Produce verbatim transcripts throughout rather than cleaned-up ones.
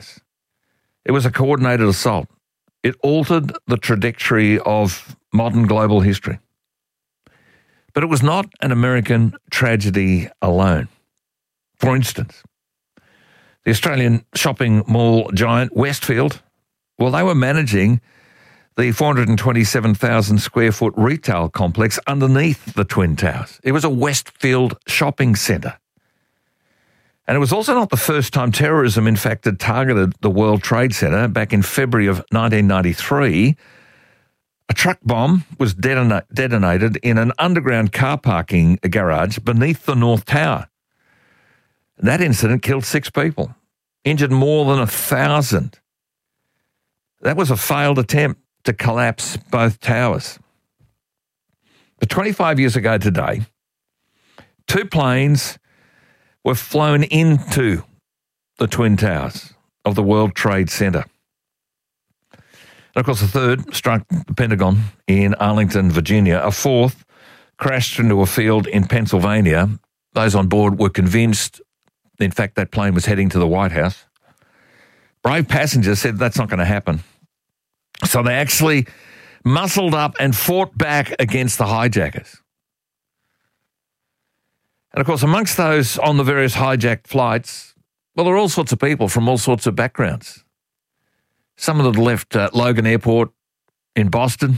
It was a coordinated assault. It altered the trajectory of modern global history. But it was not an American tragedy alone. For instance, the Australian shopping mall giant Westfield, well, they were managing the four hundred twenty-seven thousand square foot retail complex underneath the Twin Towers. It was a Westfield shopping centre. And it was also not the first time terrorism, in fact, had targeted the World Trade Center. Back in February of nineteen ninety-three, a truck bomb was detona- detonated in an underground car parking garage beneath the North Tower. That incident killed six people, injured more than a thousand. That was a failed attempt to collapse both towers. But twenty-five years ago today, two planes were flown into the Twin Towers of the World Trade Center. And of course, a third struck the Pentagon in Arlington, Virginia. A fourth crashed into a field in Pennsylvania. Those on board were convinced, in fact, that plane was heading to the White House. Brave passengers said that's not going to happen. So they actually muscled up and fought back against the hijackers. And of course, amongst those on the various hijacked flights, well, there are all sorts of people from all sorts of backgrounds. Some of them left uh, Logan Airport in Boston.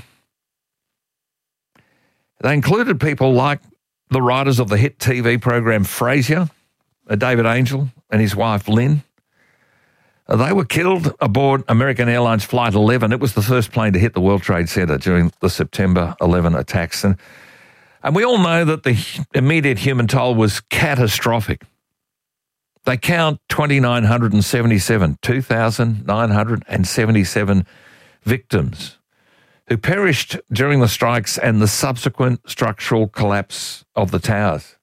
They included people like the writers of the hit T V program Frasier, uh, David Angel and his wife Lynn. Uh, they were killed aboard American Airlines Flight eleven. It was the first plane to hit the World Trade Center during the September eleventh attacks. And And we all know that the immediate human toll was catastrophic. They count two thousand nine hundred seventy-seven, two thousand nine hundred seventy-seven victims who perished during the strikes and the subsequent structural collapse of the towers.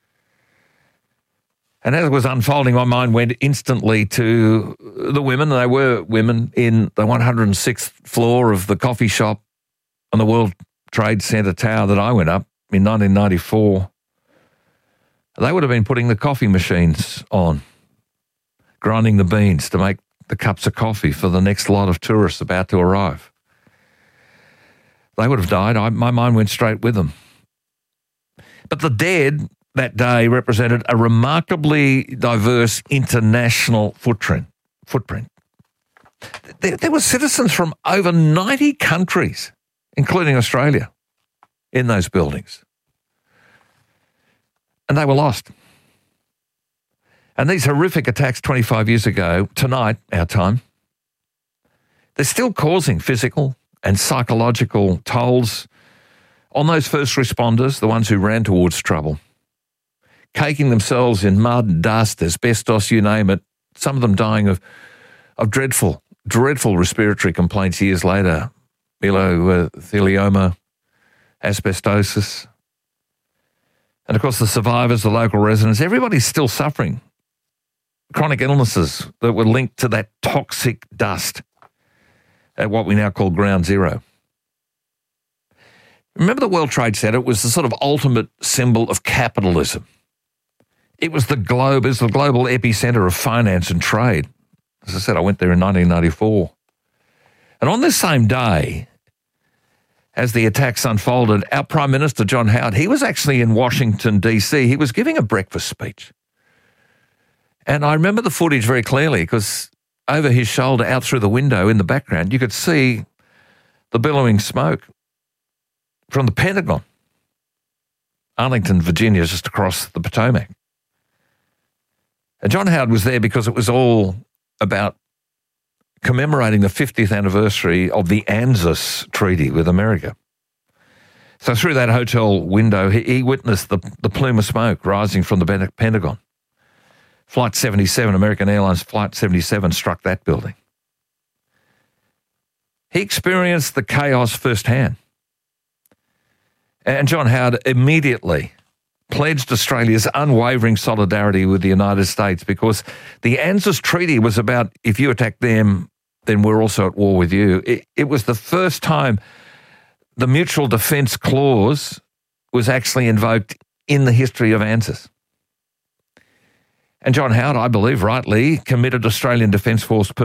And as it was unfolding, my mind went instantly to the women. They were women in the one hundred sixth floor of the coffee shop on the World Trade Center tower that I went up in nineteen ninety-four, they would have been putting the coffee machines on, grinding the beans to make the cups of coffee for the next lot of tourists about to arrive. They would have died. I, my mind went straight with them. But the dead that day represented a remarkably diverse international footprint. footprint. There, there were citizens from over ninety countries, including Australia, in those buildings. And they were lost. And these horrific attacks twenty-five years ago, tonight, our time, they're still causing physical and psychological tolls on those first responders, the ones who ran towards trouble, caking themselves in mud, dust, asbestos, you name it, some of them dying of, of dreadful, dreadful respiratory complaints years later, mesothelioma, asbestosis. And of course the survivors, the local residents, everybody's still suffering chronic illnesses that were linked to that toxic dust at what we now call Ground Zero. Remember the World Trade Center? It was the sort of ultimate symbol of capitalism. It was the globe, it was the global epicenter of finance and trade. As I said, I went there in nineteen ninety-four. And on this same day, as the attacks unfolded, our Prime Minister, John Howard, he was actually in Washington, D C. He was giving a breakfast speech. And I remember the footage very clearly because over his shoulder, out through the window in the background, you could see the billowing smoke from the Pentagon. Arlington, Virginia, is just across the Potomac. And John Howard was there because it was all about commemorating the fiftieth anniversary of the ANZUS Treaty with America. So through that hotel window, he, he witnessed the, the plume of smoke rising from the Pentagon. Flight seventy-seven, American Airlines Flight seventy-seven, struck that building. He experienced the chaos firsthand. And John Howard immediately pledged Australia's unwavering solidarity with the United States because the ANZUS Treaty was about if you attack them, then we're also at war with you. It, it was the first time the mutual defence clause was actually invoked in the history of ANZUS. And John Howard, I believe rightly, committed Australian Defence Force